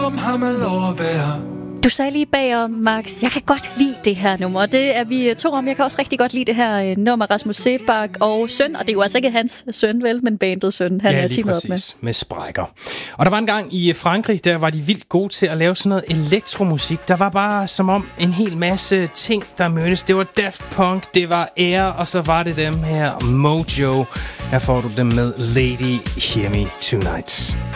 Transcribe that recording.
Har man lov at være. Du sagde lige bagom, Max, jeg kan godt lide det her nummer. Det er vi to om. Jeg kan også rigtig godt lide det her nummer, Rasmus Seebach og søn. Og det er jo altså ikke hans søn, vel, men bandets søn, han er teamet op med. Med sprækker. Og der var en gang i Frankrig, der var de vildt gode til at lave sådan noget elektromusik. Der var bare som om en hel masse ting, der mødtes. Det var Daft Punk, det var Air, og så var det dem her Mojo. Her får du dem med Lady Hear Me Tonight.